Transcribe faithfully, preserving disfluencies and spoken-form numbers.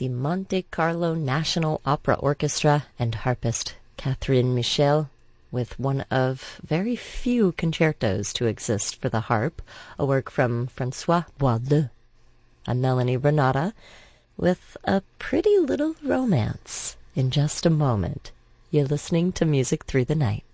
the Monte Carlo National Opera Orchestra and harpist Catherine Michel, with one of very few concertos to exist for the harp, a work from Francois Boileau. I'm Melanie Renata with a pretty little romance in just a moment. You're listening to Music Through the Night.